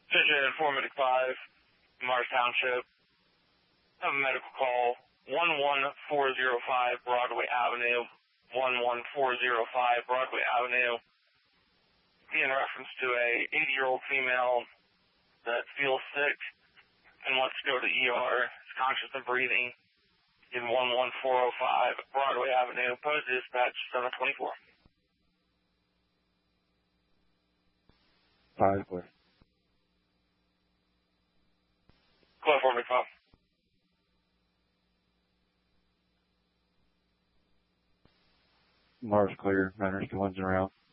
Vision 4 Medic 5, Mars Township. Have a medical call, 11405 Broadway Avenue, 11405 Broadway Avenue. In reference to a 80-year-old female that feels sick and wants to go to the ER, is conscious and breathing, in 11405 Broadway Avenue. Post dispatch 724. 5 clear. Clear for me, Bob. Mars clear. Niners to ones around.